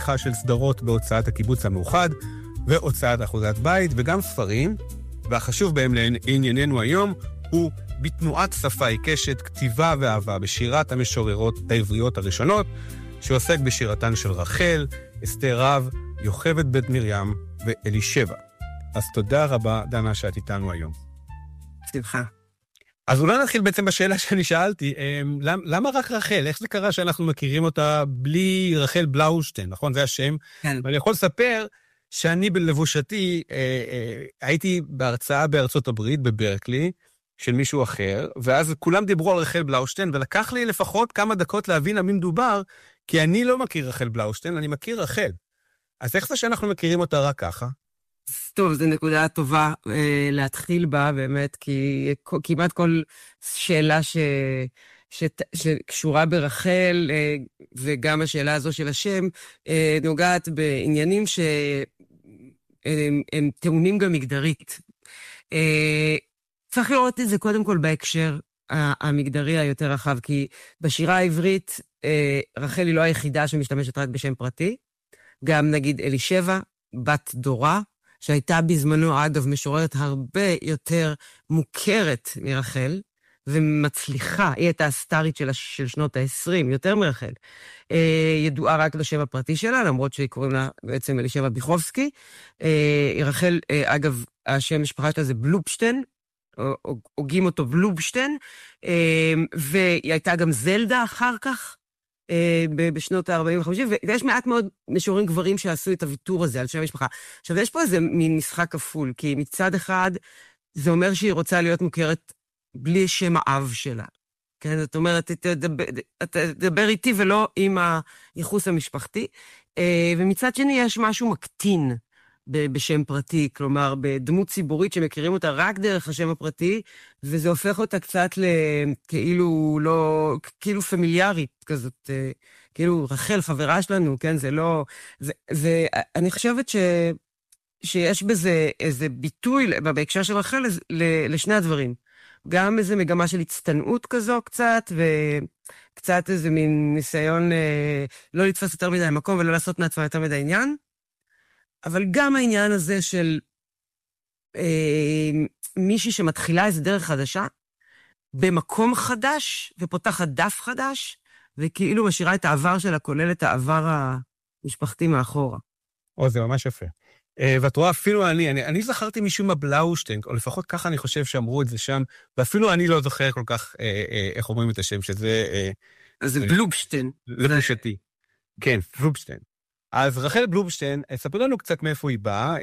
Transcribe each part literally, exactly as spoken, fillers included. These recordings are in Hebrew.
עריכה של סדרות בהוצאת הקיבוץ המאוחד, והוצאת אחוזת בית, וגם ספרים, והחשוב בהם לענייננו היום, הוא בתנועת שפה עיקשת, כתיבה ואהבה בשירת המשוררות העבריות הראשונות, שעוסק בשירתן של רחל, אסתר רב, יוכבד בית מרים ואלישבע. אז תודה רבה, דנה, שאת איתנו היום. שמחה. אז אולי נתחיל בעצם בשאלה שאני שאלתי, למ, למה רק רחל? איך זה קרה שאנחנו מכירים אותה בלי רחל בלאושטיין, נכון? זה השם. כן. ואני יכול לספר שאני בלבושתי אה, אה, הייתי בהרצאה בארצות הברית, בברקלי, של מישהו אחר, ואז כולם דיברו על רחל בלאושטיין, ולקח לי לפחות כמה דקות להבין על מי מדובר, כי אני לא מכיר רחל בלאושטיין, אני מכיר רחל. אז איך זה שאנחנו מכירים אותה רק ככה? טוב, זו נקודה טובה אה, להתחיל בה, באמת, כי כמעט כל שאלה ש... ש... שקשורה ברחל, אה, וגם השאלה הזו של השם, אה, נוגעת בעניינים שהם הם טעונים גם מגדרית. אה, צריך לראות את זה קודם כל בהקשר המגדרי היותר רחב, כי בשירה העברית, אה, רחל היא לא היחידה שמשתמשת רק בשם פרטי, גם נגיד אלישבע, בת דורה, שהייתה בזמנו, אגב, משוררת הרבה יותר מוכרת מרחל, ומצליחה, היא הייתה הסטארית של, של שנות ה-עשרים, יותר מרחל. אה, ידועה רק לשם הפרטי שלה, למרות שהיא קוראים לה בעצם אלישבע ביחובסקי. אה, רחל, אה, אגב, השם המשפחה שלה זה בלובשטיין, הוגים אותו בלובשטיין, אה, והיא הייתה גם זלדה אחר כך, בשנות ה-ארבעים וחמישים, ויש מעט מאוד משוררים גברים שעשו את הוויתור הזה על שם המשפחה. עכשיו, יש פה איזה מין משחק כפול, כי מצד אחד, זה אומר שהיא רוצה להיות מוכרת בלי שם האב שלה. כן? זאת אומרת, אתה תדבר איתי ולא עם הייחוס המשפחתי, ומצד שני יש משהו מקטין בשם פרטי, כלומר, בדמות ציבורית שמכירים אותה רק דרך השם הפרטי, וזה הופך אותה קצת לכאילו לא, כאילו פמיליארית כזאת, כאילו רחל חברה שלנו, כן, זה לא, ואני חושבת ש, שיש בזה איזה ביטוי, בהקשר של רחל, לשני הדברים. גם איזו מגמה של הצטנעות כזו קצת, וקצת איזה מין ניסיון לא לתפוס יותר מדי מקום, ולא לעשות מעצמה יותר מדי עניין, אבל גם העניין הזה של אה, מישהי שמתחילה איזו דרך חדשה, במקום חדש, ופותחת דף חדש, וכאילו משאירה את העבר שלה, כולל את העבר המשפחתי מאחורה. או, זה ממש יפה. אה, ואת רואה, אפילו אני, אני, אני זכרתי משום הבלאושטיין, או לפחות ככה אני חושב שאמרו את זה שם, ואפילו אני לא זוכר כל כך, אה, אה, איך אומרים את השם, שזה... אה, אז זה בלובשטיין. לבושתי. כן, בלובשטיין. אז רחל בלובשטיין, ספר לנו קצת מאיפה היא באה.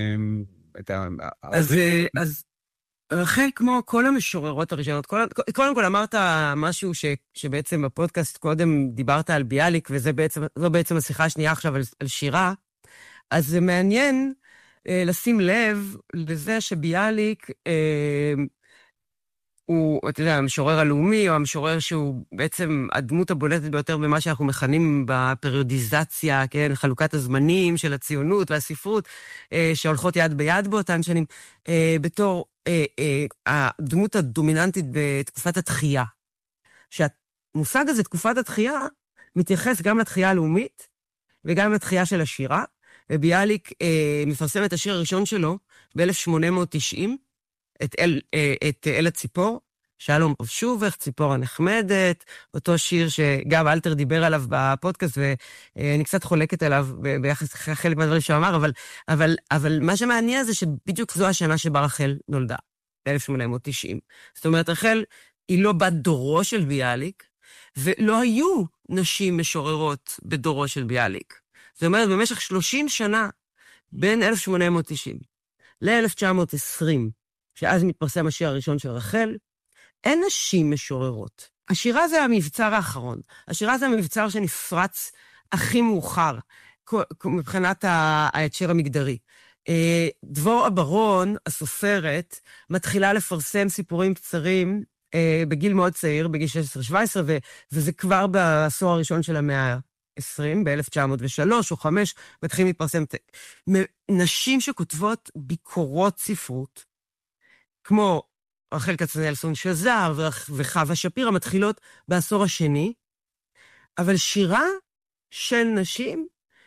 אז, אז רחל, כמו כל המשוררות הראשונות, קודם כל אמרת משהו ש, שבעצם בפודקאסט קודם דיברת על ביאליק, וזו בעצם, בעצם השיחה השנייה עכשיו על, על שירה, אז זה מעניין אה, לשים לב לזה שביאליק אה, הוא, אתה יודע, המשורר הלאומי, או המשורר שהוא בעצם הדמות הבולטת ביותר במה שאנחנו מכנים בפריודיזציה, כן, חלוקת הזמנים של הציונות והספרות, אה, שהולכות יד ביד באותן שנים, אה, בתור אה, אה, הדמות הדומיננטית בתקופת התחייה. שהמושג הזה, תקופת התחייה, מתייחס גם לתחייה הלאומית, וגם לתחייה של השירה, וביאליק אה, מפרסם את השיר הראשון שלו, ב-אלף שמונה מאות תשעים, את אל, את אל הציפור, שלום שובך, ציפור הנחמדת, אותו שיר שגם אלתר דיבר עליו בפודקאסט, ואני קצת חולקת עליו ביחס חלק מהדברים שהוא אמר, אבל, אבל, אבל מה שמעניין זה שבדיוק זו השנה שבה רחל נולדה, ב-אלף שמונה מאות תשעים. זאת אומרת, רחל היא לא בת דורו של ביאליק, ולא היו נשים משוררות בדורו של ביאליק. זאת אומרת, במשך שלושים שנה, בין אלף שמונה מאות תשעים ל-אלף תשע מאות עשרים, שאז מתפרסם השיר הראשון של רחל, אין נשים משוררות. השירה זה המבצר האחרון. השירה זה המבצר שנפרץ הכי מאוחר, מבחינת ההקשר המגדרי. דבור הברון, הסופרת, מתחילה לפרסם סיפורים קצרים בגיל מאוד צעיר, בגיל שש עשרה שבע עשרה, וזה כבר בעשור הראשון של המאה ה-עשרים, ב-אלף תשע מאות ושלוש או חמש, מתחילים להתפרסם נשים שכותבות ביקורות ספרות, כמו רחל כצנלסון שזר וחווה שפירא, מתחילות בעשור השני, אבל שירה של נשים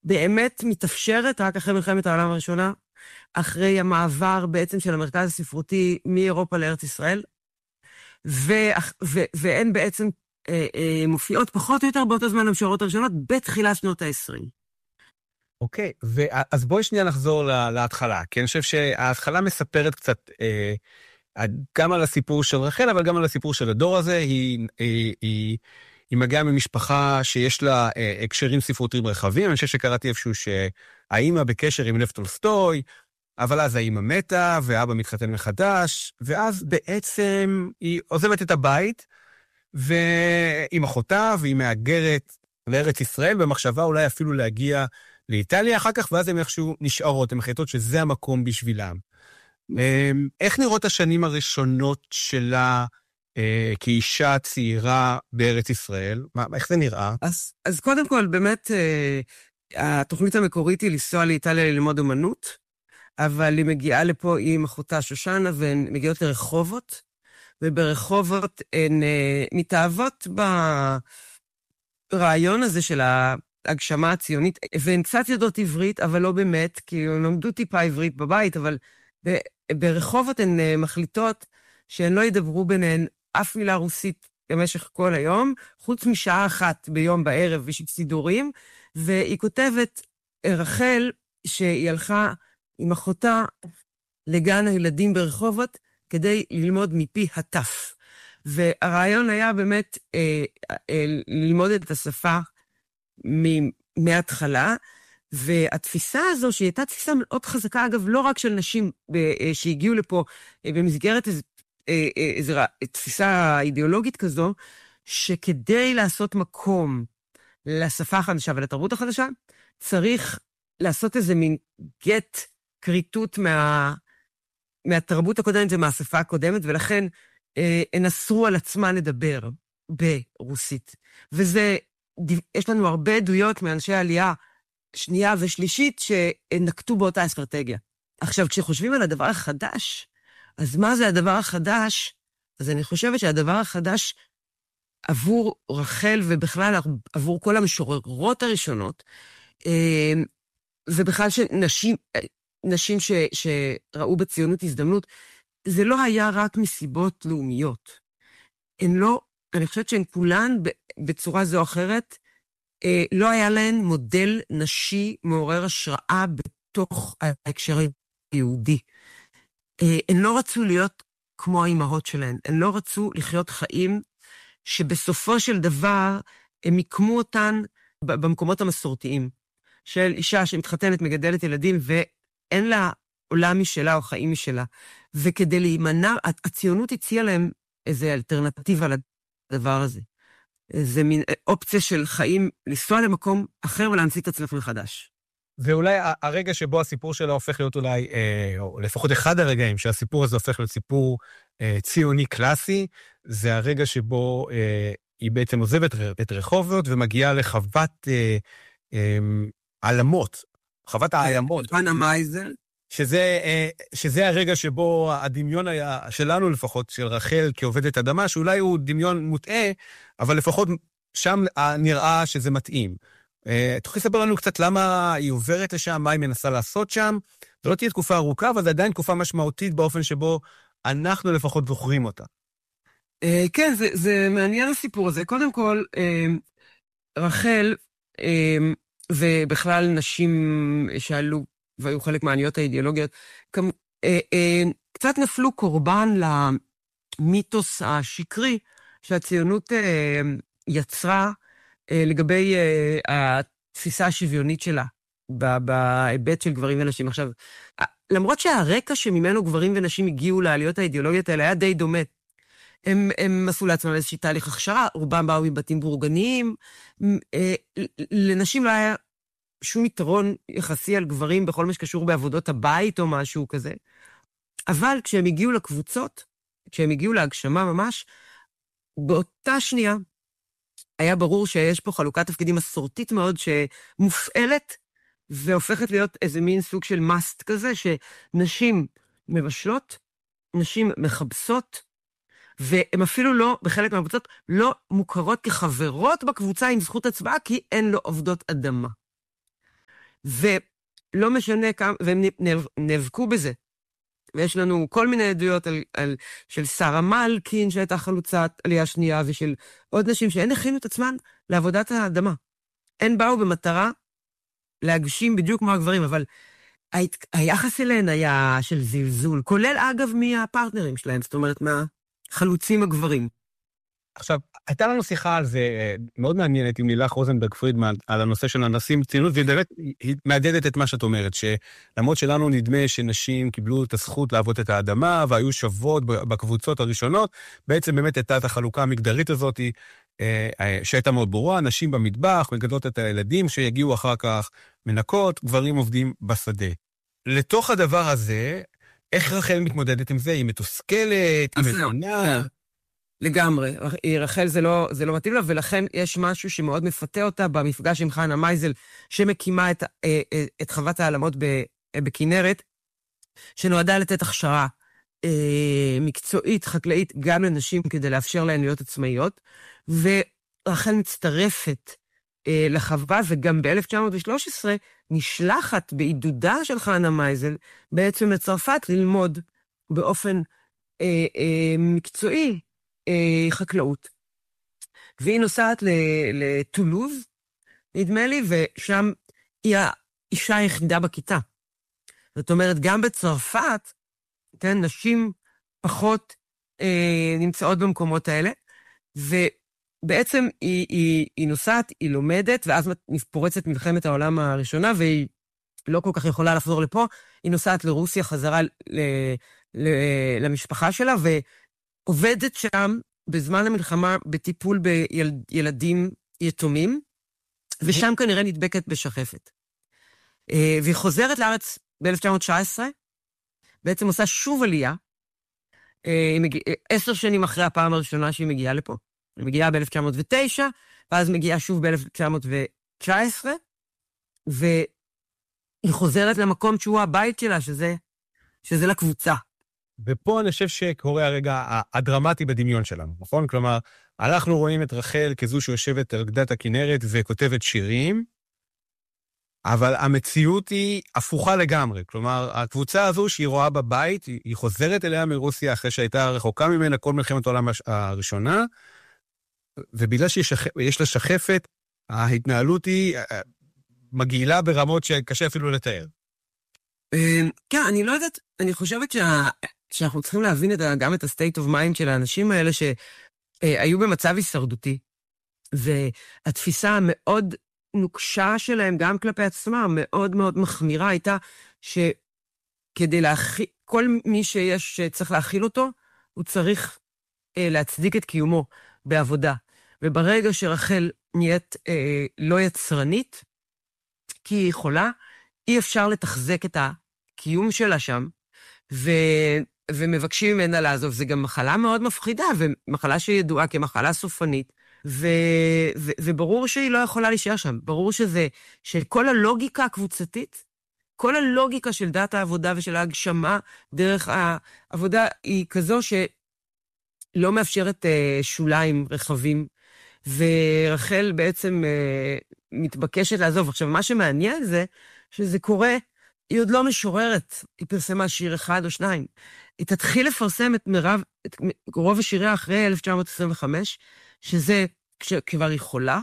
באמת מתאפשרת רק אחרי מלחמת העולם הראשונה, אחרי המעבר בעצם של המרכז הספרותי מאירופה לארץ ישראל, ו, ו, והן בעצם אה, אה, מופיעות פחות או יותר באותו זמן המשוררות הראשונות, בתחילת שנות ה-עשרים. אוקיי, אז בואי שנייה נחזור להתחלה, כי אני חושב שההתחלה מספרת קצת אה, גם על הסיפור של רחל, אבל גם על הסיפור של הדור הזה. היא, היא, היא, היא מגיעה ממשפחה שיש לה אה, הקשרים ספרותיים רחבים. אני חושב שקראתי איפשהו שהאימא בקשר עם לב טולסטוי, אבל אז האימא מתה, ואבא מתחתן מחדש, ואז בעצם היא עוזבת את הבית, ועם אחותה, והיא מאגרת לארץ ישראל, במחשבה אולי אפילו להגיע לאיטליה אחר כך, ואז הן איכשהו נשארות, הן מחליטות שזה המקום בשבילם. איך נראות השנים הראשונות שלה אה, כאישה צעירה בארץ ישראל? מה, איך זה נראה? אז, אז קודם כל, באמת, אה, התוכנית המקורית היא לנסוע לאיטליה ללמוד אומנות, אבל היא מגיעה לפה עם אחותה שושנה, והן מגיעות לרחובות, וברחובות הן אה, מתאהבות ברעיון הזה של ההגשמה הציונית, והן קצת יודעות עברית, אבל לא באמת, כי הן למדו טיפה עברית בבית, אבל ברחובות הן אה, מחליטות שהן לא ידברו ביניהן אף מילה רוסית במשך כל היום, חוץ משעה אחת ביום בערב ושל סידורים, והיא כותבת, רחל, שהיא הלכה עם אחותה לגן הילדים ברחובות, כדי ללמוד מפי הטף. והרעיון היה באמת אה, אה, ללמוד את השפה מההתחלה, והתפיסה הזו, שהיא הייתה תפיסה מאוד חזקה, אגב, לא רק של נשים אה, שהגיעו לפה אה, במסגרת איזו אה, אה, איזו תפיסה אידיאולוגית כזו, שכדי לעשות מקום לשפה החדשה ולתרבות החדשה, צריך לעשות איזה מין גט קריטות מה, מהתרבות הקודמת ומהשפה הקודמת, ולכן אה, הן אסרו על עצמן לדבר ברוסית. וזה, יש לנו הרבה עדויות מאנשי העלייה שנייה ושלישית שנקטו באותה אסטרטגיה. עכשיו, כשחושבים על הדבר החדש, אז מה זה הדבר החדש? אז אני חושבת שהדבר החדש עבור רחל ובכלל עבור כל המשוררות הראשונות, אה, ובכלל שנשים, נשים ש, שראו בציונות הזדמנות, זה לא היה רק מסיבות לאומיות. הן לא, אני חושבת שהן כולן בצורה זו או אחרת, אה, לא היה להן מודל נשי מעורר השראה בתוך ההקשר היהודי. אה, הן לא רצו להיות כמו האימהות שלהן, הן לא רצו לחיות חיים שבסופו של דבר הם יקמו אותן במקומות המסורתיים. של אישה שמתחתנת, מגדלת ילדים, ואין לה עולם משלה או חיים משלה. וכדי להימנע, הציונות הציעה להם איזו אלטרנטיבה לדבר הזה. איזו מין אופציה של חיים, לנסוע למקום אחר ולהמציא את עצמך מחדש. ואולי הרגע שבו הסיפור שלה הופך להיות אולי, או לפחות אחד הרגעים שהסיפור הזה הופך להיות סיפור ציוני קלאסי, זה הרגע שבו היא בעצם עוזבת את רחובות ומגיעה לחוות העלמות, חוות העלמות. חנה מייזל. שזה, שזה הרגע שבו הדמיון היה, שלנו לפחות, של רחל כעובדת אדמה, שאולי הוא דמיון מוטעה, אבל לפחות שם נראה שזה מתאים. תוכלי לספר לנו קצת למה היא עוברת לשם, מה היא מנסה לעשות שם. זו לא תהיה תקופה ארוכה, אבל זה עדיין תקופה משמעותית באופן שבו אנחנו לפחות זוכרים אותה. כן, זה, זה מעניין הסיפור הזה. קודם כל, רחל, ובכלל נשים שעלו והיו חלק מהעניות האידיאולוגיות, קצת נפלו קורבן למיתוס השקרי שהציונות יצרה לגבי התפיסה השוויונית שלה, בהיבט של גברים ונשים. עכשיו, למרות שהרקע שממנו גברים ונשים הגיעו לעליות האידיאולוגיות האלה היה די דומה, הם, הם עשו לעצמם איזושהי תהליך הכשרה, רובם באו מבתים בורגניים, לנשים לא היה שום יתרון יחסי על גברים בכל מה שקשור בעבודות הבית או משהו כזה, אבל כשהם הגיעו לקבוצות, כשהם הגיעו להגשמה ממש, באותה שנייה היה ברור שיש פה חלוקת תפקידים מסורתית מאוד שמופעלת, והופכת להיות איזה מין סוג של מאסט כזה, שנשים מבשלות, נשים מחבסות, והן אפילו לא, בחלק מהקבוצות, לא מוכרות כחברות בקבוצה עם זכות הצבעה, כי הן לא עובדות אדמה. ולא משנה כמה, והם נאבקו בזה. ויש לנו כל מיני עדויות על, על, של שרה מלכין, שהייתה חלוצת עלייה שנייה, ושל עוד נשים שהן הכינו את עצמן לעבודת האדמה. הן באו במטרה להגשים בדיוק כמו הגברים, אבל היית, היחס אליהן היה של זלזול, כולל אגב מהפרטנרים שלהם, זאת אומרת מהחלוצים הגברים. עכשיו, הייתה לנו שיחה על זה מאוד מעניינת עם לילך רוזנברג פרידמן, על הנושא של הנשים ציונות, והיא באמת, היא מעדדת את מה שאת אומרת, שלמרות שלנו נדמה שנשים קיבלו את הזכות לעבוד את האדמה, והיו שוות בקבוצות הראשונות, בעצם באמת הייתה את החלוקה המגדרית הזאת, שהייתה מאוד ברורה, נשים במטבח, מגדלות את הילדים, שיגיעו אחר כך מנקות, גברים עובדים בשדה. לתוך הדבר הזה, איך רחל מתמודדת עם זה? היא מתוסכלת, היא מבינה? לגמרי. רחל זה לא, זה לא מתאים לה, ולכן יש משהו שמאוד מפתה אותה במפגש עם חנה מייזל, שמקימה את, את חוות העלמות בכנרת, שנועדה לתת הכשרה מקצועית, חקלאית, גם לנשים כדי לאפשר להן להיות עצמאיות, ורחל מצטרפת לחווה, וגם ב-אלף תשע מאות ושלוש עשרה נשלחת בעידודה של חנה מייזל, בעצם לצרפת ללמוד באופן אה, אה, מקצועי, חקלאות. והיא נוסעת לטולוז, נדמה לי, ושם היא האישה היחידה בכיתה. זאת אומרת, גם בצרפת, כן, נשים פחות אה, נמצאות במקומות האלה, ובעצם היא, היא, היא נוסעת, היא לומדת, ואז פורצת מלחמת העולם הראשונה, והיא לא כל כך יכולה לחזור לפה, היא נוסעת לרוסיה חזרה ל, ל, למשפחה שלה, ו... עובדת שם בזמן המלחמה בטיפול בילדים יתומים, ושם כנראה נדבקת בשחפת. והיא חוזרת לארץ ב-אלף תשע מאות תשע עשרה, בעצם עושה שוב עלייה, עשר שנים אחרי הפעם הראשונה שהיא מגיעה לפה. היא מגיעה ב-אלף תשע מאות ותשע, ואז מגיעה שוב ב-אלף תשע מאות תשע עשרה, והיא חוזרת למקום שהוא הבית שלה, שזה, שזה לקבוצה. ופה אני חושב שקורה הרגע הדרמטי בדמיון שלנו, נכון? כלומר, אנחנו רואים את רחל כזו שיושבת על גדת הכנרת וכותבת שירים, אבל המציאות היא הפוכה לגמרי. כלומר, הקבוצה הזו שהיא רואה בבית, היא חוזרת אליה מרוסיה אחרי שהייתה רחוקה ממנה כל מלחמת העולם הראשונה, ובגלל שיש לה שחפת, ההתנהלות היא מגעילה ברמות שקשה אפילו לתאר. כן, אני לא יודעת, אני חושבת שה... שאנחנו צריכים להבין את, גם את ה-state of mind של האנשים האלה שהיו במצב הישרדותי, והתפיסה המאוד נוקשה שלהם, גם כלפי עצמם, מאוד מאוד מחמירה, הייתה שכדי להכיל, כל מי שיש שצריך להכיל אותו, הוא צריך אה, להצדיק את קיומו בעבודה. וברגע שרחל נהיית אה, לא יצרנית, כי היא יכולה, אי אפשר לתחזק את הקיום שלה שם, ו... ומבקשים ממנה לעזוב. זה גם מחלה מאוד מפחידה, ומחלה שידועה כמחלה סופנית, ו... ו... וברור שהיא לא יכולה להישאר שם. ברור שזה, שכל הלוגיקה הקבוצתית, כל הלוגיקה של דת העבודה ושל ההגשמה דרך העבודה, היא כזו שלא מאפשרת uh, שוליים רחבים, ורחל בעצם uh, מתבקשת לעזוב. עכשיו, מה שמעניין זה, שזה קורה, היא עוד לא משוררת, היא פרסמה שיר אחד או שניים. היא תתחיל לפרסם את מרב, את רוב השיריה אחרי אלף תשע מאות עשרים וחמש, שזה כבר היא חולה,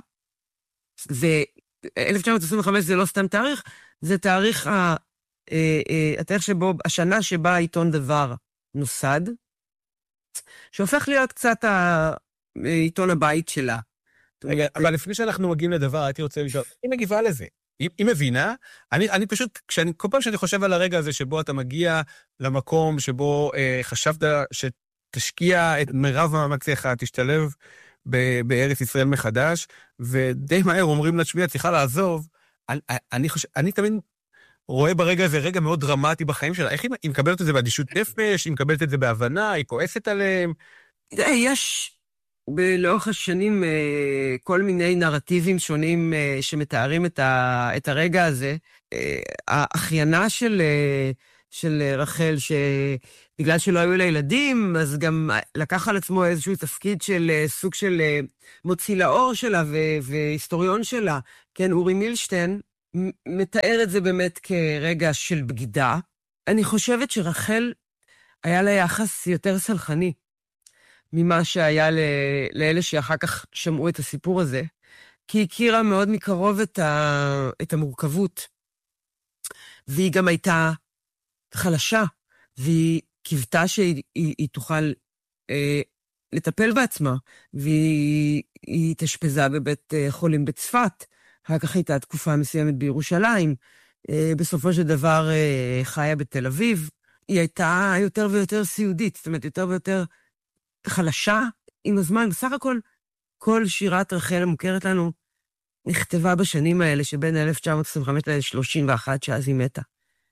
ו-אלף תשע מאות עשרים וחמש זה לא סתם תאריך, זה תאריך, ה, התאריך שבו, השנה שבה העיתון דבר נוסד, שהופך להיות קצת העיתון הבית שלה. רגע, אבל לפני שאנחנו מגיעים לדבר, הייתי רוצה לשאול, היא מגיבה לזה. היא, היא מבינה, אני, אני פשוט, כשאני, כל פעם שאני חושב על הרגע הזה שבו אתה מגיע למקום שבו אה, חשבת שתשקיע את מרב מאמציך, תשתלב ב, בארץ ישראל מחדש, ודי מהר אומרים לה, תשמעי, את צריכה לעזוב, אני, אני, חושב, אני תמיד רואה ברגע הזה רגע מאוד דרמטי בחיים שלה, איך היא, היא מקבלת את זה באדישות נפש, היא מקבלת את זה בהבנה, היא כועסת עליהם? יש... לאורך השנים כל מיני נרטיבים שונים שמתארים את, ה, את הרגע הזה. האחיינה של, של רחל, שבגלל שלא היו לה ילדים, אז גם לקח על עצמו איזשהו תפקיד של סוג של מוציא לאור שלה ו, והיסטוריון שלה, כן, אורי מילשטיין, מתאר את זה באמת כרגע של בגידה. אני חושבת שרחל היה לה יחס יותר סלחני ממה שהיה לאלה שאחר כך שמעו את הסיפור הזה, כי היא הכירה מאוד מקרוב את, ה... את המורכבות, והיא גם הייתה חלשה, והיא קיוותה שהיא היא, היא תוכל אה, לטפל בעצמה, והיא התאשפזה בבית חולים בצפת, אחר כך הייתה תקופה מסוימת בירושלים, אה, בסופו של דבר אה, חיה בתל אביב, היא הייתה יותר ויותר סיעודית, זאת אומרת, יותר ויותר חלשה עם הזמן. בסך הכל, כל שירת רחל המוכרת לנו נכתבה בשנים האלה, שבין אלף תשע מאות עשרים וחמש ל-שלושים ואחת, שאז היא מתה.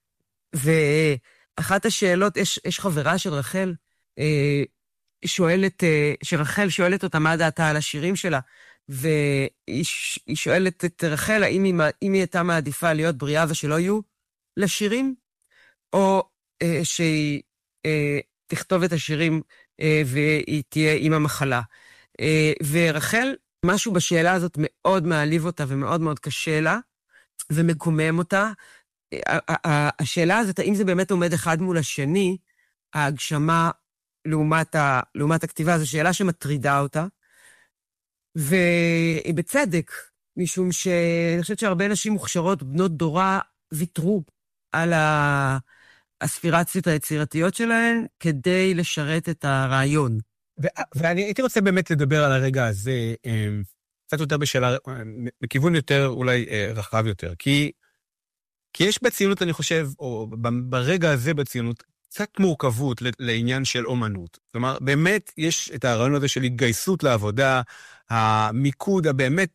ואחת השאלות, יש, יש חברה של רחל, אה, שואלת, אה, שרחל שואלת אותה מה דעתה על השירים שלה, והיא שואלת את רחל, האם היא, אם היא הייתה מעדיפה להיות בריאה ושלא יהיו לשירים, או אה, שהיא אה, תכתוב את השירים אה, והיא תהיה עם המחלה. אה, ורחל, משהו בשאלה הזאת מאוד מעליב אותה ומאוד מאוד קשה לה, ומקומם אותה. השאלה הזאת, האם זה באמת עומד אחד מול השני, ההגשמה לעומת, ה, לעומת הכתיבה, זו שאלה שמטרידה אותה, והיא בצדק, משום שאני חושבת שהרבה נשים מוכשרות, בנות דורה, ויתרו על האספירציות היצירתיות שלהן, כדי לשרת את הרעיון. ו- ואני הייתי רוצה באמת לדבר על הרגע הזה, קצת יותר בשאלה, בכיוון יותר אולי רחב יותר, כי, כי יש בציונות, אני חושב, או ברגע הזה בציונות, קצת מורכבות לעניין של אומנות. כלומר, באמת יש את הרעיון הזה של התגייסות לעבודה, המיקוד הבאמת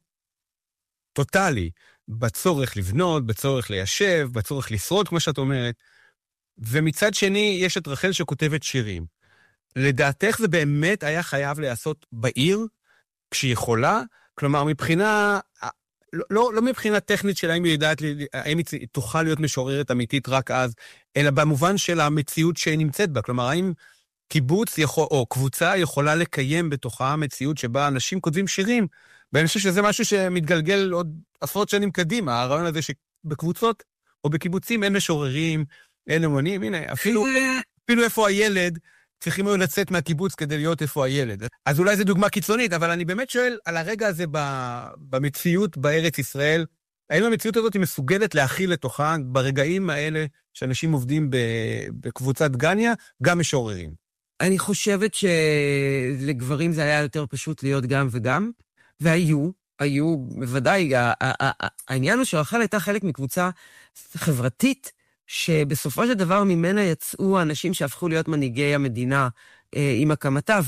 טוטלי, בצורך לבנות, בצורך ליישב, בצורך לשרוד, כמו שאת אומרת, ומצד שני יש את רחל שכותבת שירים. לדעתך זה באמת היה חייב לעשות בעיר, כשהיא יכולה? כלומר, מבחינה, לא, לא, לא מבחינה טכנית של האם היא יודעת, האם היא תוכל להיות משוררת אמיתית רק אז, אלא במובן של המציאות שהיא נמצאת בה. כלומר, האם קיבוץ יכול, או קבוצה יכולה לקיים בתוכה מציאות שבה אנשים כותבים שירים, ואני חושב שזה משהו שמתגלגל עוד עשרות שנים קדימה, הרעיון הזה שבקבוצות או בקיבוצים אין משוררים, אין אמנים, הנה, אפילו, אפילו איפה הילד, צריכים היו לצאת מהקיבוץ כדי להיות איפה הילד. אז אולי זו דוגמה קיצונית, אבל אני באמת שואל על הרגע הזה במציאות בארץ ישראל, האם המציאות הזאת היא מסוגלת להכיל לתוכה ברגעים האלה שאנשים עובדים בקבוצת גניה, גם משוררים? אני חושבת שלגברים זה היה יותר פשוט להיות גם וגם, והיו, היו בוודאי, העניין הוא שרחל הייתה חלק מקבוצה חברתית, שבסופו של דבר ממנה יצאו האנשים שהפכו להיות מנהיגי המדינה אה, עם הקמתה,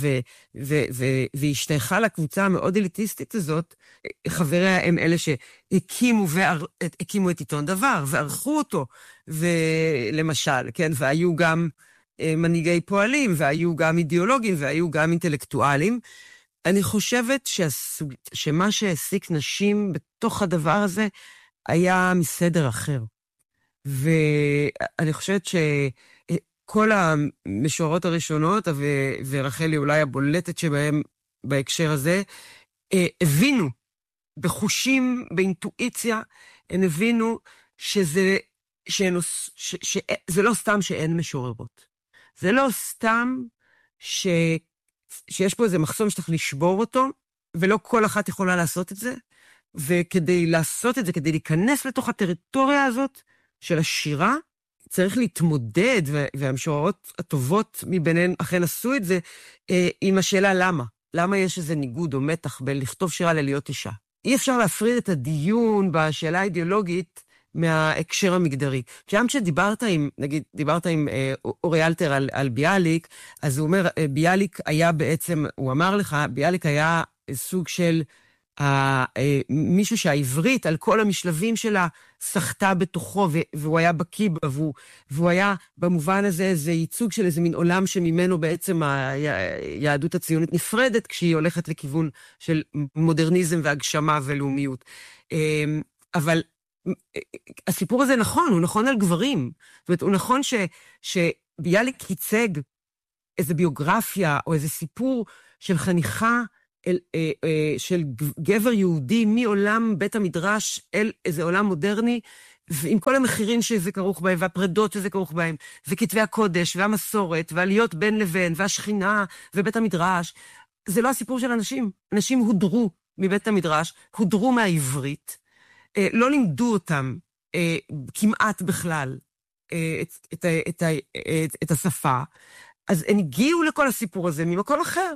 והשתייכה לקבוצה המאוד אליטיסטית הזאת, חבריה הם אלה שהקימו וער, הקימו את עיתון דבר, וערכו אותו, ולמשל, כן, והיו גם אה, מנהיגי פועלים, והיו גם אידיאולוגים, והיו גם אינטלקטואלים. אני חושבת שהסוג, שמה שהעסיק נשים בתוך הדבר הזה, היה מסדר אחר. ואני חושבת שכל המשוררות הראשונות, ורחל היא אולי הבולטת שבהם בהקשר הזה, הבינו בחושים, באינטואיציה, הם הבינו שזה, שנוס, ש, שזה לא סתם שאין משוררות. זה לא סתם ש, שיש פה איזה מחסום שצריך לשבור אותו, ולא כל אחת יכולה לעשות את זה, וכדי לעשות את זה, כדי להיכנס לתוך הטריטוריה הזאת, של השירה, צריך להתמודד, והמשוררות הטובות מביניהן אכן עשו את זה, עם השאלה למה. למה יש איזה ניגוד או מתח בין לכתוב שירה ללהיות אישה? אי אפשר להפריד את הדיון בשאלה האידיאולוגית מההקשר המגדרי. גם כשדיברת עם, נגיד, דיברת עם אורי אלתר על, על ביאליק, אז הוא אומר, ביאליק היה בעצם, הוא אמר לך, ביאליק היה סוג של מישהו שהעברית על כל המשלבים שלה שחתה בתוכו, והוא היה בקיא בה, והוא היה במובן הזה איזה ייצוג של איזה מין עולם שממנו בעצם היהדות הציונית נפרדת, כשהיא הולכת לכיוון של מודרניזם והגשמה ולאומיות. אבל הסיפור הזה נכון, הוא נכון על גברים. זאת אומרת, הוא נכון ש, שביאליק ייצג איזו ביוגרפיה או איזה סיפור של חניכה אל, אה, אה, של גבר יהודי מעולם בית המדרש אל איזה עולם מודרני, ועם כל המחירים שזה כרוך בהם, והפרדות שזה כרוך בהם, וכתבי הקודש, והמסורת, והעליות בין לבין, והשכינה, ובית המדרש. זה לא הסיפור של אנשים. אנשים הודרו מבית המדרש, הודרו מהעברית, אה, לא לימדו אותם אה, כמעט בכלל אה, את, את, את, את, את, את השפה, אז הם הגיעו לכל הסיפור הזה ממקום אחר,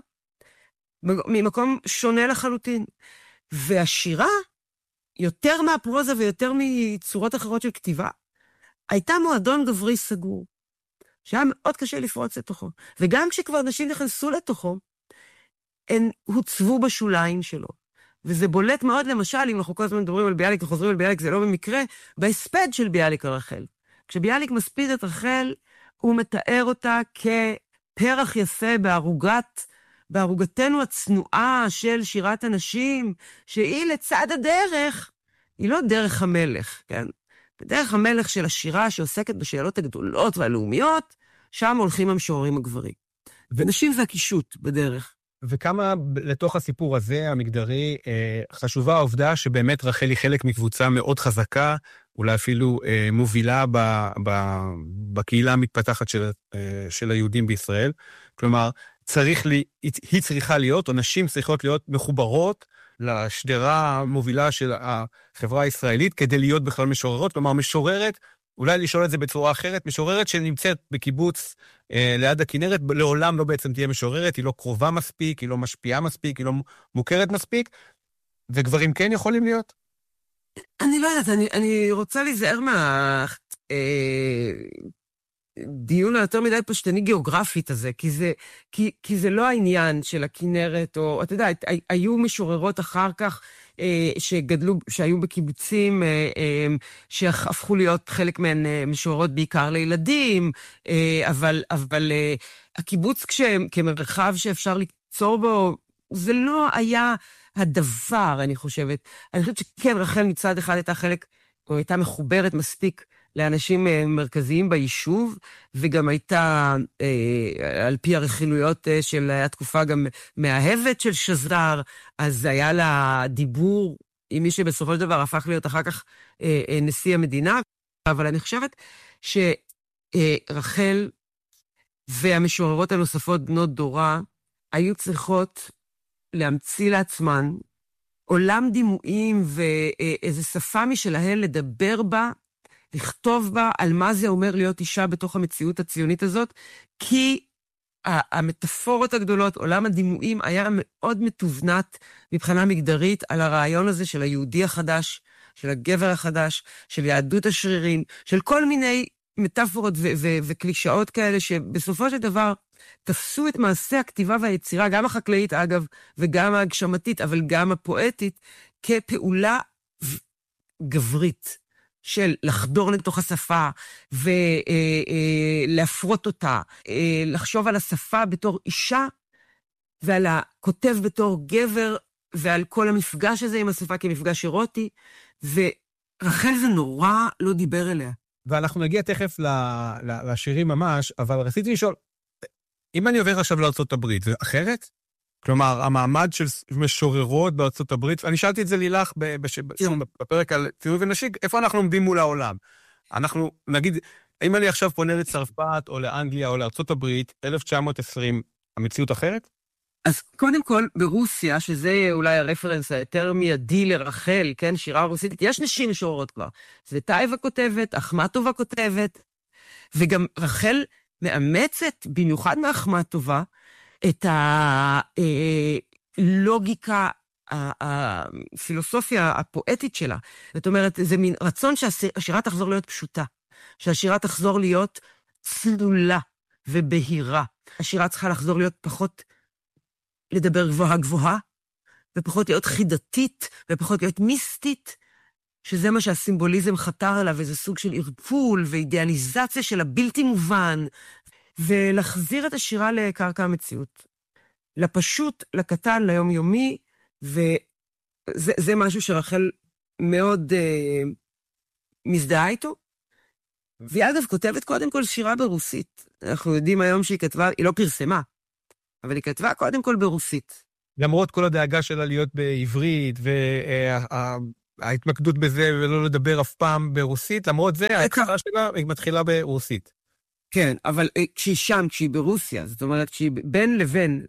ממקום שונה לחלוטין. והשירה, יותר מהפרוזה ויותר מצורות אחרות של כתיבה, הייתה מועדון גברי סגור, שהיה מאוד קשה לפרוץ לתוכו. וגם כשכבר נשים נכנסו לתוכו, הן הוצבו בשוליים שלו. וזה בולט מאוד, למשל, אם אנחנו כל הזמן מדברים על ביאליק וחוזרים על ביאליק, זה לא במקרה, בהספד של ביאליק על רחל. כשביאליק מספיד את רחל, הוא מתאר אותה כפרח יפה בערוגת, בערוגתנו הצנועה של שירת הנשים, שהיא לצד הדרך, היא לא דרך המלך, כן? בדרך המלך של השירה שעוסקת בשאלות הגדולות והלאומיות, שם הולכים המשוררים הגברים. ונשים זה הקישוט בדרך. וכמה לתוך הסיפור הזה, המגדרי, חשובה העובדה שבאמת רחל היא חלק מקבוצה מאוד חזקה, אולי אפילו מובילה בקהילה המתפתחת של, של היהודים בישראל. כלומר, צריך לי, היא צריכה להיות, או נשים צריכות להיות מחוברות לשדרה המובילה של החברה הישראלית, כדי להיות בכלל משוררות. כלומר, משוררת, אולי לשאול את זה בצורה אחרת, משוררת שנמצאת בקיבוץ אה, ליד הכנרת, לעולם לא בעצם תהיה משוררת, היא לא קרובה מספיק, היא לא משפיעה מספיק, היא לא מוכרת מספיק, וגברים כן יכולים להיות? אני לא יודעת, אני, אני רוצה להיזהר מה... אה... דיון היותר מדי פשטני גיאוגרפית הזה, כי זה, כי, כי זה לא העניין של הכנרת, או, אתה יודע, היו משוררות אחר כך, אה, שגדלו, שהיו בקיבוצים, אה, אה, שהפכו להיות חלק מהן אה, משוררות בעיקר לילדים, אה, אבל, אבל אה, הקיבוץ כש, כמרחב שאפשר ליצור בו, זה לא היה הדבר, אני חושבת. אני חושבת שכן, רחל מצד אחד הייתה חלק, או הייתה מחוברת מספיק, לאנשים מרכזיים ביישוב, וגם הייתה, אה, על פי הרכילויות אה, של התקופה, גם מאהבת של שזר, אז היה לה דיבור עם מי שבסופו של דבר הפך להיות אחר כך אה, אה, נשיא המדינה, אבל אני חושבת שרחל והמשוררות הנוספות בנות דורה, היו צריכות להמציא לעצמן עולם דימויים ואיזו שפה משלהן לדבר בה, לכתוב בה על מה זה אומר להיות אישה בתוך המציאות הציונית הזאת, כי המטאפורות הגדולות, עולם הדימויים, היה מאוד מתובנת מבחינה מגדרית על הרעיון הזה של היהודי החדש, של הגבר החדש, של יהדות השרירים, של כל מיני מטאפורות ו- ו- וקלישאות כאלה, שבסופו של דבר תפסו את מעשה הכתיבה והיצירה, גם החקלאית אגב, וגם ההגשמתית, אבל גם הפואטית, כפעולה גברית. של לחדור לתוך השפה ולהפרות אותה, לחשוב על השפה בתור אישה ועל הכותב בתור גבר ועל כל המפגש הזה עם השפה כמפגש אירוטי, ורחל זה נורא לא דיבר אליה. ואנחנו נגיע תכף לשירים ממש, אבל רציתי לשאול, אם אני עובר עכשיו לארצות הברית, זה אחרת? כלומר, המעמד של משוררות בארצות הברית, אני שאלתי את זה לילך בפרק על ציור ונשי, איפה אנחנו עומדים מול העולם? אנחנו, נגיד, אם אני עכשיו פונה לצרפת או לאנגליה או לארצות הברית, אלף תשע מאות ועשרים, המציאות אחרת? אז קודם כל, ברוסיה, שזה אולי הרפרנס היותר מיידי לרחל, כן, שירה רוסית, יש נשים משוררות כבר. צבטאייבה כותבת, אחמטובה כותבת, וגם רחל מאמצת, במיוחד מאחמטובה, את הלוגיקה, הפילוסופיה הפואטית שלה. זאת אומרת, זה מין רצון שהשירה תחזור להיות פשוטה, שהשירה תחזור להיות צלולה ובהירה. השירה צריכה לחזור להיות פחות לדבר גבוהה גבוהה, ופחות להיות חידתית, ופחות להיות מיסטית, שזה מה שהסימבוליזם חתר עליו, איזה סוג של ערפול ואידיאליזציה של הבלתי מובן, ולהחזיר את השירה לקרקע המציאות. לפשוט, לקטן, ליומיומי, וזה זה משהו שרחל מאוד אה, מזדהה איתו. והיא אגב כותבת קודם כל שירה ברוסית. אנחנו יודעים היום שהיא כתבה, היא לא פרסמה, אבל היא כתבה קודם כל ברוסית. למרות כל הדאגה שלה להיות בעברית, וההתמקדות בזה ולא לדבר אף פעם ברוסית, למרות זה, ההתחלה שלה היא מתחילה ברוסית. כן, אבל כשהיא שם, כשהיא ברוסיה, זאת אומרת, כשהיא בין לבין,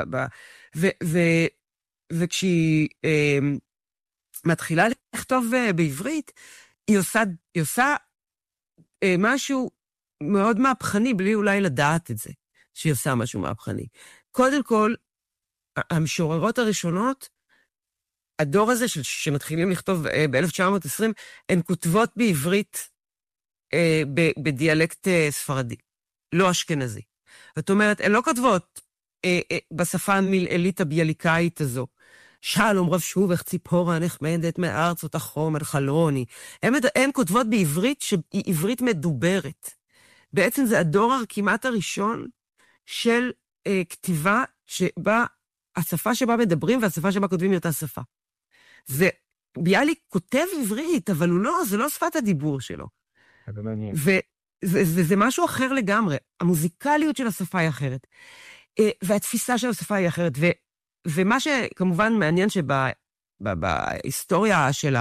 וכשהיא מתחילה לכתוב בעברית, היא עושה, היא עושה משהו מאוד מהפכני, בלי אולי לדעת את זה, שהיא עושה משהו מהפכני. קודם כל, המשוררות הראשונות, הדור הזה של, שמתחילים לכתוב ב-אלף תשע מאות ועשרים, הן כותבות בעברית אה, ב- בדיאלקט אה, ספרדי, לא אשכנזי. זאת אומרת, הן לא כותבות אה, אה, בשפה המילאלית הביאליקאית הזו, שלום רב שובך ציפורה נחמדת מארצות החום אל חלוני. הן כותבות בעברית שהיא עברית מדוברת. בעצם זה הדור כמעט הראשון של אה, כתיבה שבה, השפה שבה מדברים והשפה שבה כותבים היא אותה שפה. זה, ביאליק כותב עברית, אבל הוא לא, זה לא שפת הדיבור שלו. זה מעניין. וזה משהו אחר לגמרי. המוזיקליות של השפה היא אחרת. אה, והתפיסה של השפה היא אחרת. ו, ומה שכמובן מעניין שבהיסטוריה של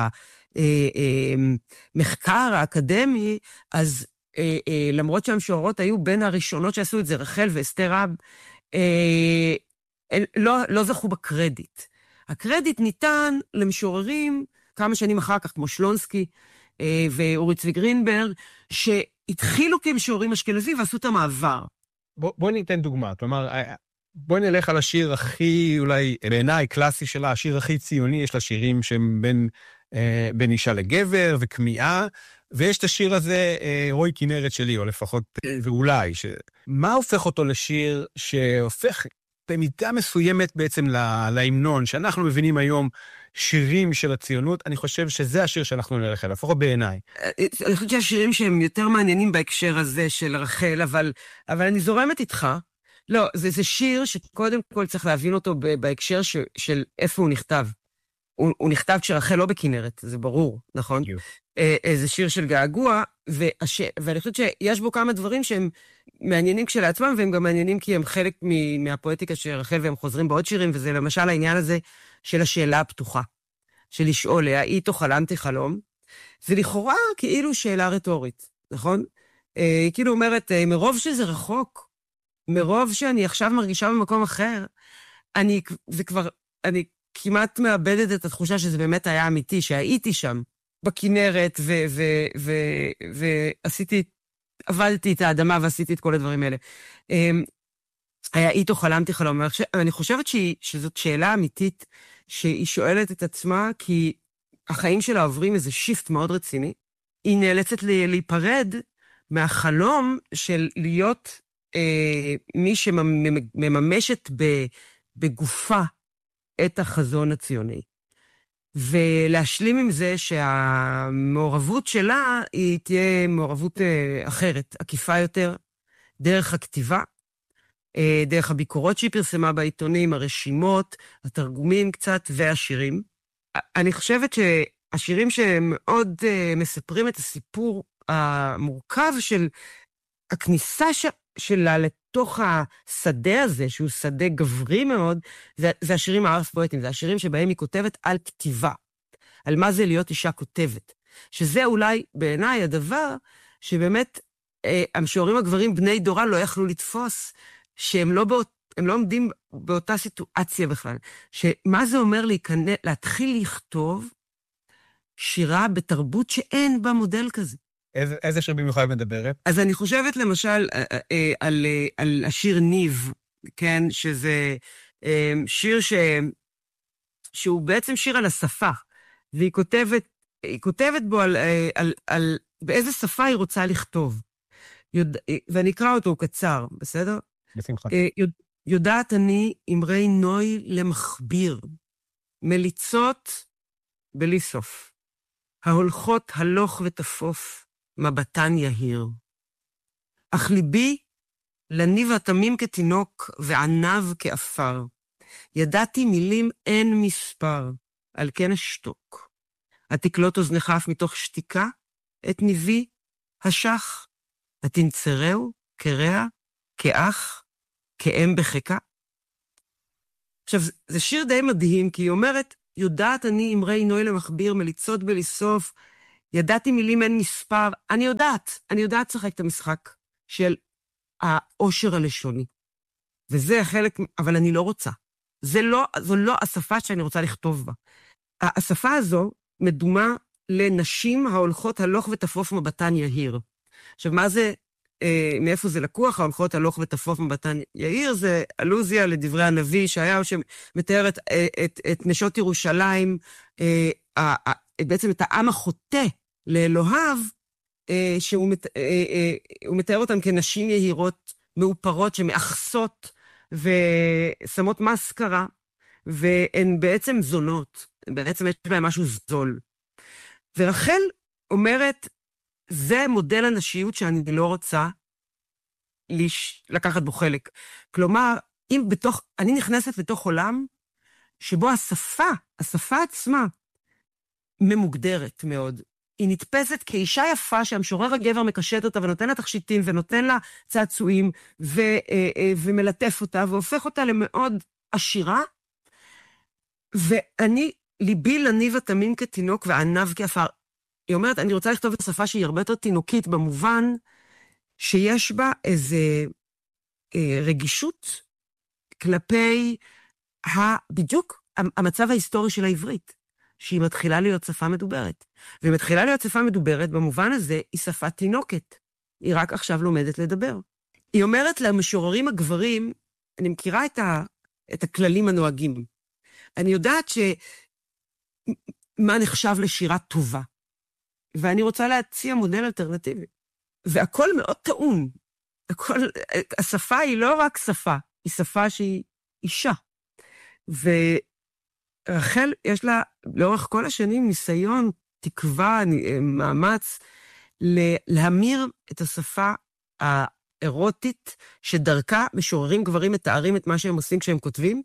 המחקר האקדמי, אז אה, אה, למרות שהמשוררות היו בין הראשונות שעשו את זה, רחל ואסתר רב, אה, לא, לא זכו בקרדיט. הקרדיט ניתן למשוררים כמה שנים אחר כך, כמו שלונסקי אה, ואורי צבי גרינברג, שהתחילו כמשוררים אשכנזים ועשו את המעבר. בוא, בוא ניתן דוגמה. כלומר, בוא נלך על השיר הכי, אולי בעיניי, קלאסי שלה, השיר הכי ציוני, יש לה שירים שהם בין, אה, בין אישה לגבר וכמיהה, ויש את השיר הזה, אה, רוי כנרת שלי, או לפחות, ואולי, ש... מה הופך אותו לשיר שהופך במידה מסוימת בעצם להמנון, שאנחנו מבינים היום שירים של הציונות, אני חושב שזה השיר שאנחנו נלך אליו, לפחות בעיניי. אני חושבת שהשירים שהם יותר מעניינים בהקשר הזה של רחל, אבל, אבל אני זורמת איתך. לא, זה, זה שיר שקודם כל צריך להבין אותו בהקשר ש, של איפה הוא נכתב. הוא, הוא נכתב כשרחל לא בכנרת, זה ברור, נכון? אה, זה שיר של געגוע, והש... ואני חושבת שיש בו כמה דברים שהם מעניינים כשלעצמם, והם גם מעניינים כי הם חלק מהפואטיקה של רחל, והם חוזרים בעוד שירים, וזה למשל העניין הזה של השאלה הפתוחה, של לשאול, היית או חלמתי חלום, זה לכאורה כאילו שאלה רטורית, נכון? היא כאילו אומרת, מרוב שזה רחוק, מרוב שאני עכשיו מרגישה במקום אחר, אני, זה כבר, אני כמעט מאבדת את התחושה שזה באמת היה אמיתי, שהייתי שם, בכנרת, ו- ו- ו- ועשיתי, עבדתי את האדמה ועשיתי את כל הדברים האלה. היה איתו חלמתי חלום. אני חושבת שהיא, שזאת שאלה אמיתית, שהיא שואלת את עצמה, כי החיים שלה עוברים איזה שיפט מאוד רציני. היא נאלצת להיפרד מהחלום של להיות אה, מי שמממשת בגופה את החזון הציוני. ולהשלים עם זה שהמעורבות שלה היא תהיה מעורבות אחרת, עקיפה יותר, דרך הכתיבה, דרך הביקורות שהיא פרסמה בעיתונים, הרשימות, התרגומים קצת והשירים. אני חושבת שהשירים שמאוד מספרים את הסיפור המורכב של הכניסה שלה לתוך השדה הזה, שהוא שדה גברי מאוד, זה, זה השירים הארץ-פואטיים, זה השירים שבהם היא כותבת על כתיבה, על מה זה להיות אישה כותבת. שזה אולי בעיניי הדבר שבאמת אה, המשוררים הגברים בני דורה לא יכלו לתפוס, שהם לא, באות, הם לא עומדים באותה סיטואציה בכלל. שמה זה אומר להיכנס, להתחיל לכתוב שירה בתרבות שאין בה מודל כזה. איזה, איזה שיר במיוחד מדברת? אז אני חושבת למשל על, על, על השיר ניב, כן, שזה שיר ש, שהוא בעצם שיר על השפה, והיא כותבת, היא כותבת בו על, על, על באיזה שפה היא רוצה לכתוב. יודע, ואני אקרא אותו, הוא קצר, בסדר? בשמחה. יודע, יודעת אני אמרי נוי למכביר, מליצות בלי סוף, ההולכות הלוך ותפוף, מבטן יהיר. אך ליבי לניב התמים כתינוק ועניו כאפר. ידעתי מילים אין מספר, על כן אשתוק. התקלוט אוזנך אף מתוך שתיקה, את ניבי השח. התנצרהו כרע, כאח, כאם בחיקה. עכשיו, זה שיר די מדהים, כי היא אומרת, יודעת אני אמרי נוי למחביר, מליצות בלי סוף, ידעתי מילים אין מספר, אני יודעת, אני יודעת לשחק את המשחק של העושר הלשוני. וזה חלק, אבל אני לא רוצה. זה לא, זו לא השפה שאני רוצה לכתוב בה. השפה הזו מדומה לנשים ההולכות הלוך ותפוף מבטן יהיר. עכשיו, מה זה, אה, מאיפה זה לקוח? ההולכות הלוך ותפוף מבטן יהיר, זה אלוזיה לדברי הנביא, שהיה שמתאר את, את, את נשות ירושלים, אה, אה, בעצם את העם החוטא לאלוהיו, אה, שהוא מת, אה, אה, הוא מתאר אותם כנשים יהירות מאופרות שמאחסות ושמות מסקרה, והן בעצם זונות, בעצם יש בהן משהו זול. ורחל אומרת, זה מודל הנשיות שאני לא רוצה לש... לקחת בו חלק. כלומר, אם בתוך, אני נכנסת לתוך עולם, שבו השפה, השפה עצמה, ממוגדרת מאוד. היא נתפסת כאישה יפה שהמשורר הגבר מקשט אותה ונותן לה תכשיטים ונותן לה צעצועים ו, ומלטף אותה והופך אותה למאוד עשירה. ואני, ליבי לניב התמים כתינוק וענב כעפר. היא אומרת, אני רוצה לכתוב את השפה שהיא הרבה יותר תינוקית במובן שיש בה איזה אה, רגישות כלפי ה, בדיוק המצב ההיסטורי של העברית. שהיא מתחילה להיות שפה מדוברת. והיא מתחילה להיות שפה מדוברת, במובן הזה היא שפה תינוקת. היא רק עכשיו לומדת לדבר. היא אומרת למשוררים הגברים, אני מכירה את, ה, את הכללים הנוהגים. אני יודעת שמה נחשב לשירה טובה. ואני רוצה להציע מודל אלטרנטיבי. והכל מאוד טעון. הכל, השפה היא לא רק שפה, היא שפה שהיא אישה. ו... רחל, יש לה לאורך כל השנים ניסיון, תקווה, מאמץ, להמיר את השפה האירוטית, שדרכה משוררים גברים מתארים את מה שהם עושים כשהם כותבים,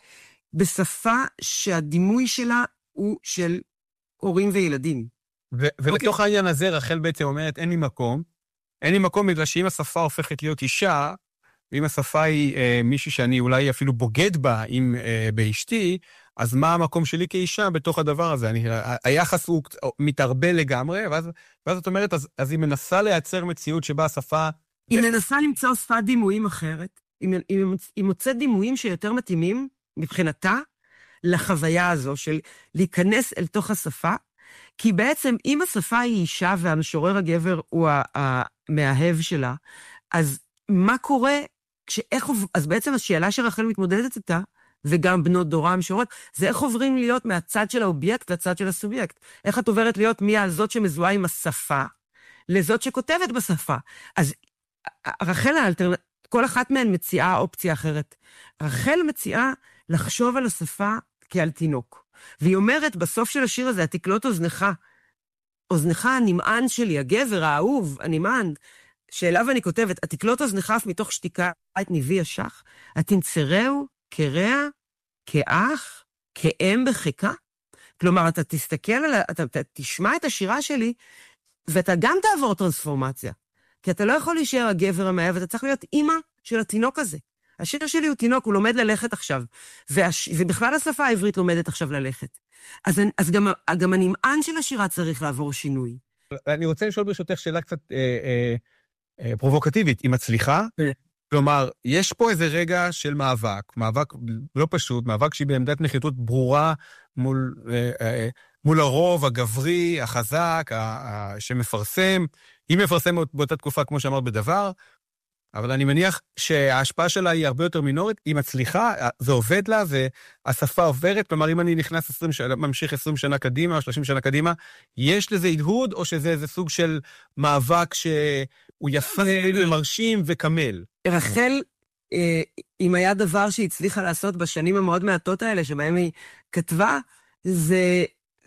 בשפה שהדימוי שלה הוא של הורים וילדים. ו- ובתוך okay. העניין הזה, רחל בעצם אומרת, אין לי מקום, אין לי מקום בגלל שאם השפה הופכת להיות אישה, ואם השפה היא אה, מישהי שאני אולי אפילו בוגד בה עם, אה, באשתי, אז מה המקום שלי כאישה בתוך הדבר הזה? אני, היחס הוא מתערבל לגמרי, ואז, ואז את אומרת, אז, אז היא מנסה לייצר מציאות שבה השפה... היא מנסה למצוא שפת דימויים אחרת, היא, היא, היא מוצאת דימויים שיותר מתאימים מבחינתה לחוויה הזו של להיכנס אל תוך השפה, כי בעצם אם השפה היא אישה והמשורר הגבר הוא המאהב שלה, אז מה קורה כשאיך... אז בעצם השאלה שרחל מתמודדת איתה, וגם בנות דורה המשוררות, זה איך עוברים להיות מהצד של האובייקט לצד של הסובייקט. איך את עוברת להיות מהזאת שמזוהה עם השפה, לזאת שכותבת בשפה. אז רחל האלטרנ... כל אחת מהן מציעה אופציה אחרת. רחל מציעה לחשוב על השפה כעל תינוק. והיא אומרת בסוף של השיר הזה, התקלוט אוזנך, אוזנך הנמען שלי, הגבר, האהוב, הנמען, שאליו אני כותבת, התקלוט אוזנך אף מתוך שתיקה את ניבי השח, התנצרהו כרע, כאח, כאם בחיקה. כלומר, אתה תסתכל על, אתה, אתה תשמע את השירה שלי, ואתה גם תעבור טרנספורמציה. כי אתה לא יכול להישאר הגבר המאהב, אתה צריך להיות אימא של התינוק הזה. השיר שלי הוא תינוק, הוא לומד ללכת עכשיו, והש... ובכלל השפה העברית לומדת עכשיו ללכת. אז, אז גם, גם הנמען של השירה צריך לעבור שינוי. אני רוצה לשאול ברשותך שאלה קצת אה, אה, אה, פרובוקטיבית, היא מצליחה? כלומר, יש פה איזה רגע של מאבק, מאבק לא פשוט, מאבק שהיא בעמדת נחיתות ברורה מול, אה, אה, מול הרוב הגברי, החזק, ה, ה, שמפרסם. היא מפרסמת באותה תקופה, כמו שאמרת, בדבר, אבל אני מניח שההשפעה שלה היא הרבה יותר מינורית, היא מצליחה, זה עובד לה, והשפה עוברת, כלומר, אם אני נכנס עשרים שנה, ממשיך עשרים שנה קדימה, או שלושים שנה קדימה, יש לזה הדהוד, או שזה איזה סוג של מאבק שהוא יפה, מרשים וכמל? רחל, אם היה דבר שהצליחה לעשות בשנים המאוד מעטות האלה, שבהם היא כתבה, זה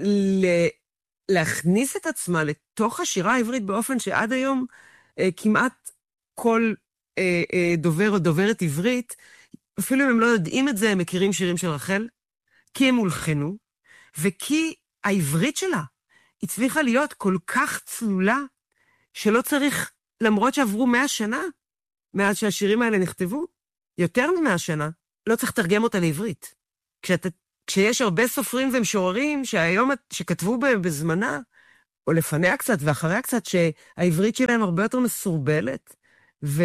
להכניס את עצמה לתוך השירה העברית באופן שעד היום כמעט כל דובר או דוברת עברית, אפילו אם הם לא יודעים את זה, הם מכירים שירים של רחל, כי הם הולחנו, וכי העברית שלה הצליחה להיות כל כך צלולה, שלא צריך, למרות שעברו מאה שנה, מאז שהשירים האלה נכתבו, יותר ממאה שנה, לא צריך לתרגם אותה לעברית. כשאתה, כשיש הרבה סופרים ומשוררים שהיום, שכתבו בזמנה, או לפניה קצת ואחריה קצת, שהעברית שלהם הרבה יותר מסורבלת, ו,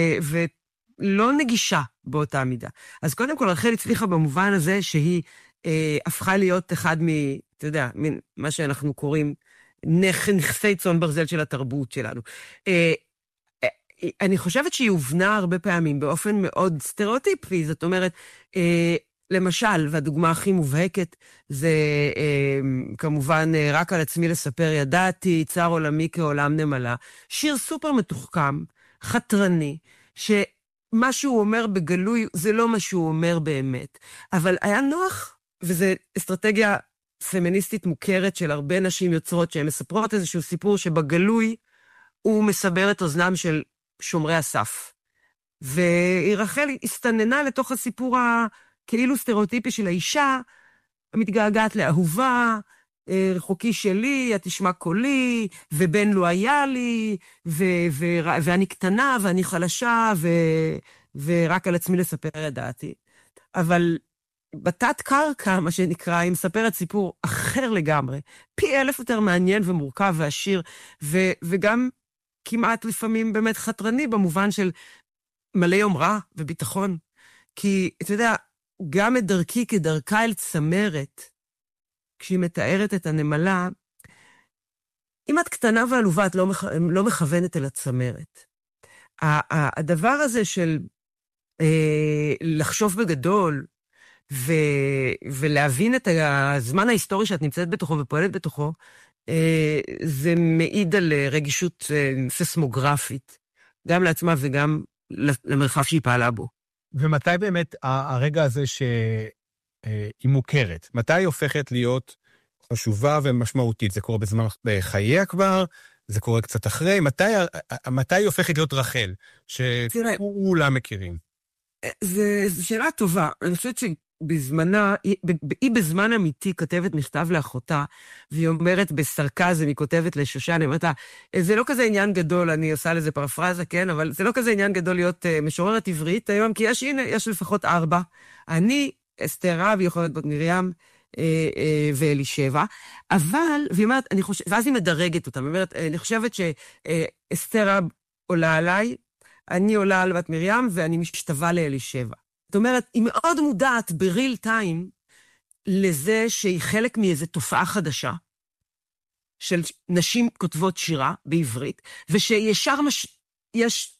ולא נגישה באותה מידה. אז קודם כל, רחל הצליחה במובן הזה שהיא אה, הפכה להיות אחד מ, אתה יודע, מה שאנחנו קוראים, נכ, נכסי צאן ברזל של התרבות שלנו. אה, אה, אני חושבת שהיא הובנה הרבה פעמים באופן מאוד סטריאוטיפי, זאת אומרת, אה, למשל, והדוגמה הכי מובהקת, זה אה, כמובן אה, רק על עצמי לספר ידעתי, צר עולמי כעולם נמלה. שיר סופר מתוחכם, חתרני, שמה שהוא אומר בגלוי זה לא מה שהוא אומר באמת. אבל היה נוח, וזו אסטרטגיה פמיניסטית מוכרת של הרבה נשים יוצרות, שהן מספרות איזשהו סיפור שבגלוי הוא מסבר את אוזנם של שומרי הסף. ורחל הסתננה לתוך הסיפור ה... כאילו סטריאוטיפי של האישה, המתגעגעת לאהובה, רחוקי שלי, התשמע קולי, ובן לא היה לי, ו- ו- ואני קטנה, ואני חלשה, ו- ורק על עצמי לספר ידעתי. אבל בתת קרקע, מה שנקרא, היא מספרת סיפור אחר לגמרי, פי אלף יותר מעניין ומורכב ועשיר, ו- וגם כמעט לפעמים באמת חתרני, במובן של מלא יומרה וביטחון. כי, אתה יודע, גם את דרכי כדרכה אל צמרת, כשהיא מתארת את הנמלה, אם את קטנה ועלובה, את לא, מכ... לא מכוונת אל הצמרת. הדבר הזה של אה, לחשוב בגדול, ו... ולהבין את הזמן ההיסטורי שאת נמצאת בתוכו ופועלת בתוכו, אה, זה מעיד על רגישות אה, ססמוגרפית, גם לעצמה וגם למרחב שהיא פעלה בו. ומתי באמת הרגע הזה שהיא מוכרת? מתי היא הופכת להיות חשובה ומשמעותית? זה קורה בזמן בחייה כבר? זה קורה קצת אחרי? מתי, מתי היא הופכת להיות רחל? שכולם מכירים. זו שאלה טובה. אני חושבת שבזמנה, היא, היא בזמן אמיתי כותבת מכתב לאחותה, והיא אומרת בסרקזם, היא כותבת לשושן, היא אומרת לה, זה לא כזה עניין גדול, אני עושה לזה פרפרזה, כן, אבל זה לא כזה עניין גדול להיות uh, משוררת עברית היום, כי יש, הנה, יש לפחות ארבע. אני, אסתר רב, יכולת בת מרים, אה, אה, ואלישבע, אבל, והיא אומרת, אני חושב, ואז היא מדרגת אותה, היא אומרת, אני חושבת שאסתר רב עולה עליי, אני עולה על בת מרים, ואני משתווה לאלישבע. זאת אומרת, היא מאוד מודעת בריל טיים לזה שהיא חלק מאיזו תופעה חדשה, של נשים כותבות שירה בעברית, ושישר מש... יש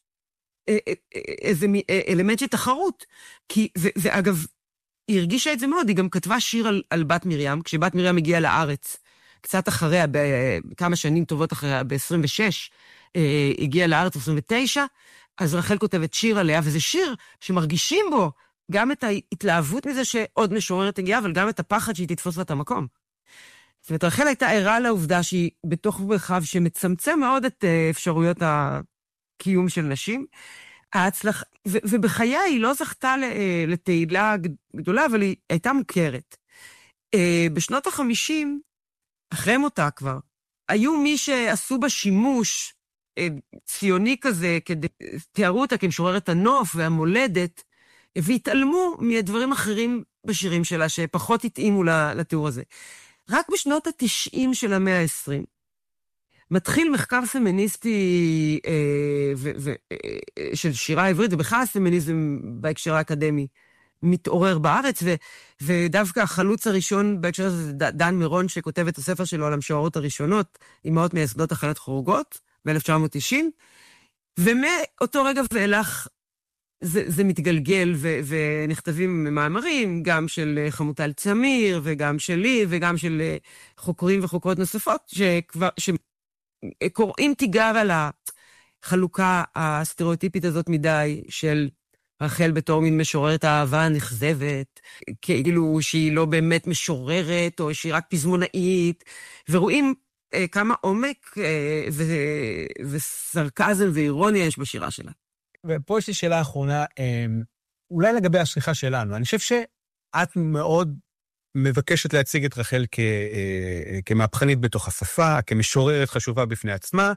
איזה אלמנט של תחרות. כי, ו... ואגב, היא הרגישה את זה מאוד, היא גם כתבה שיר על, על בת מרים, כשבת מרים הגיעה לארץ, קצת אחריה, בכמה שנים טובות אחריה, ב-עשרים ושש, הגיעה לארץ עשרים ותשע, אז רחל כותבת שיר עליה, וזה שיר שמרגישים בו גם את ההתלהבות מזה שעוד משוררת הגיעה, אבל גם את הפחד שהיא תתפוס לה את המקום. זאת אומרת, רחל הייתה ערה לעובדה שהיא בתוך מרחב שמצמצם מאוד את אפשרויות הקיום של נשים. ההצלח... ו- ובחייה היא לא זכתה לתהילה גדולה, אבל היא הייתה מוכרת. בשנות ה-חמישים, אחרי מותה כבר, היו מי שעשו בה שימוש ציוני כזה, כדי, תיארו אותה כמשוררת הנוף והמולדת, והתעלמו מדברים אחרים בשירים שלה, שפחות התאימו לתיאור הזה. רק בשנות ה-תשעים של המאה ה-עשרים, מתחיל מחקר פמיניסטי אה, ו- ו- אה, של שירה עברית, ובכלל הפמיניזם בהקשר האקדמי מתעורר בארץ, ו- ודווקא החלוץ הראשון בהקשר הזה זה דן מירון, שכותב את הספר שלו על המשוררות הראשונות, אמהות מייסדות החיות חורגות, ב-אלף תשע מאות תשעים, ומאותו רגע ואילך זה, זה מתגלגל, ו- ונכתבים מאמרים, גם של חמוטל צמיר, וגם שלי, וגם של חוקרים וחוקרות נוספות, שכבר, שקוראים תיגר על החלוקה הסטריאוטיפית הזאת מדי, של רחל בתור מין משוררת האהבה הנכזבת, כאילו שהיא לא באמת משוררת, או שהיא רק פזמונאית, ורואים אה, כמה עומק אה, ו- וסרקזם ואירוניה יש בשירה שלה. ופה יש לי שאלה אחרונה, אולי לגבי השליחה שלנו. אני חושב שאת מאוד מבקשת להציג את רחל כ, כמהפכנית בתוך השפה, כמשוררת חשובה בפני עצמה.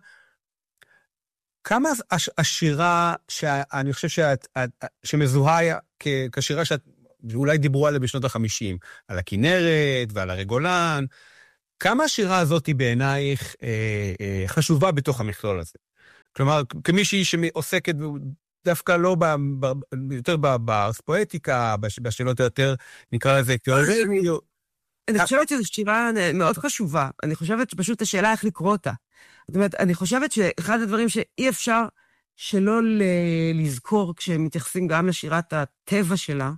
כמה השירה שאני חושב שאת, שמזוהה כשירה שאת שאולי דיברו עליה בשנות החמישים, על הכינרת ועל הרגולן. כמה השירה הזאת היא בעינייך אה, אה, חשובה בתוך המכלול הזה? כלומר, כמישהי שעוסקת דווקא לא ב, ב, יותר בפואטיקה, בשאלות יותר, נקרא לזה, אני חושבת שזו שירה מאוד חשובה. אני חושבת שפשוט השאלה איך לקרוא אותה. זאת אומרת, אני חושבת שאחד הדברים שאי אפשר שלא לזכור כשמתייחסים גם לשירת הטבע שלה,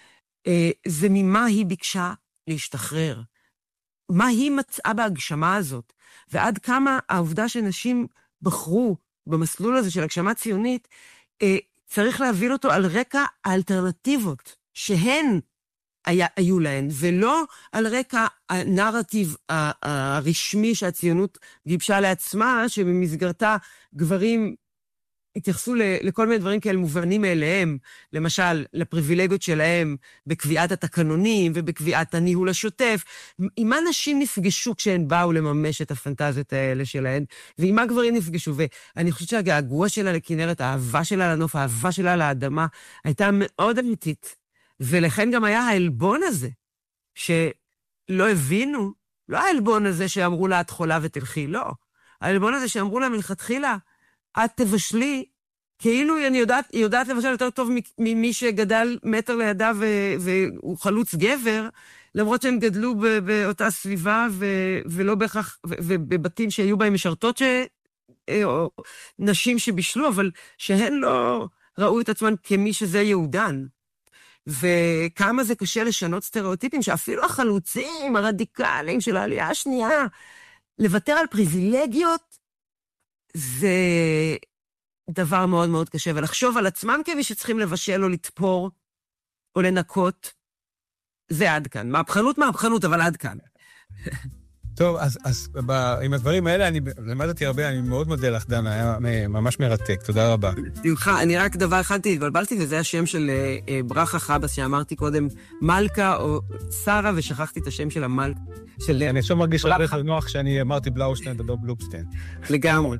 זה ממה היא ביקשה להשתחרר. מה היא מצאה בהגשמה הזאת, ועד כמה העובדה שנשים בחרו במסלול הזה של הגשמה ציונית, צריך להבין אותו על רקע האלטרנטיבות שהן היה, היו להן, ולא על רקע הנרטיב הרשמי שהציונות גיבשה לעצמה, שבמסגרתה גברים התייחסו לכל מיני דברים כאלה מובנים מאליהם, למשל, לפריבילגיות שלהם בקביעת התקנונים ובקביעת הניהול השוטף. עם מה נשים נפגשו כשהן באו לממש את הפנטזיות האלה שלהן, ועם מה גברים נפגשו. ואני חושבת שהגעגוע שלה לכנרת, האהבה שלה לנוף, האהבה שלה לאדמה, הייתה מאוד אמיתית. ולכן גם היה העלבון הזה, שלא הבינו, לא העלבון הזה שאמרו לה, את חולה ותלכי, לא. העלבון הזה שאמרו לה מלכתחילה, את תבשלי, כאילו אני יודעת, היא יודעת לבשל יותר טוב ממי שגדל מטר לידה ו- והוא חלוץ גבר, למרות שהם גדלו ב- באותה סביבה ו- ולא בהכרח, ו- ובבתים שהיו בהם משרתות ש... או נשים שבישלו, אבל שהן לא ראו את עצמן כמי שזה יהודן. וכמה זה קשה לשנות סטריאוטיפים, שאפילו החלוצים הרדיקליים של העלייה השנייה, לוותר על פריבילגיות, זה דבר מאוד מאוד קשה, ולחשוב על עצמם כמי שצריכים לבשל או לתפור או לנקות, זה עד כאן. מהפכנות, מהפכנות, אבל עד כאן. טוב, אז, אז ב, עם הדברים האלה אני למדתי הרבה, אני מאוד מודה לך, דנה, היה ממש מרתק, תודה רבה. שמחה, אני רק דבר אחד התבלבלתי, וזה השם של אה, ברכה חבס, שאמרתי קודם, מלכה או שרה, ושכחתי את השם של המלכה. של... אני עכשיו מרגיש רבה נוח שאני אמרתי בלאושטיין ולא בלופשטיין. לגמרי.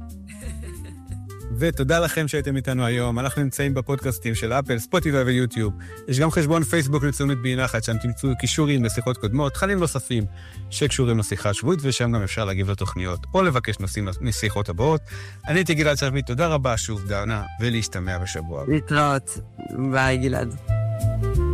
ותודה לכם שהייתם איתנו היום. אנחנו נמצאים בפודקאסטים של אפל, ספוטיפיי ויוטיוב. יש גם חשבון פייסבוק לציונות באי-נחת, שם תמצאו קישורים לשיחות קודמות, תכנים נוספים שקשורים לשיחה השבועית, ושם גם אפשר להגיב לתוכניות או לבקש נושאים משיחות הבאות. אני הייתי גלעד שרביט, תודה רבה שוב דנה, ולהשתמע בשבוע. להתראות. ביי גלעד.